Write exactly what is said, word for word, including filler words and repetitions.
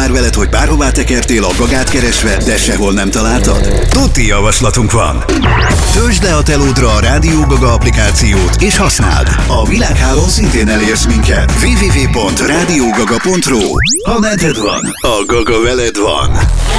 már veled, hogy bárhová tekertél a Gagát keresve, de sehol nem találtad? Tuti javaslatunk van! Töltsd le a telódra a Rádió Gaga applikációt és használd! A világhálón szintén elérsz minket. double-u double-u double-u pont rádiógaga pont ru. Ha neded van, a Gaga veled van.